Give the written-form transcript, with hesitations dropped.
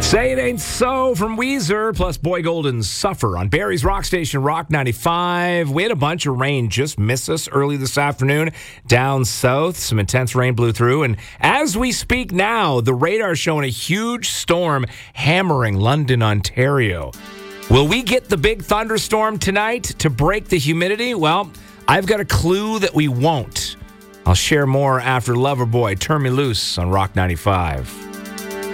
Say It Ain't So from Weezer, plus Boy Golden's Suffer on Barry's Rock Station, Rock 95. We had a bunch of rain just miss us early this afternoon down south. Some intense rain blew through. And as we speak now, the radar's showing a huge storm hammering London, Ontario. Will we get the big thunderstorm tonight to break the humidity? Well, I've got a clue that we won't. I'll share more after Loverboy, Turn Me Loose on Rock 95.